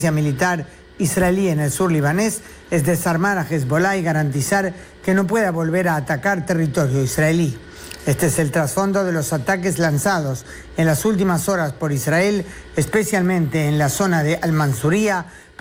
militar israelí en el sur libanés es desarmar a Hezbollah y garantizar que no pueda volver a atacar territorio israelí. Este es el trasfondo de los ataques lanzados en las últimas horas por Israel, especialmente en la zona de Al-Mansuriyah,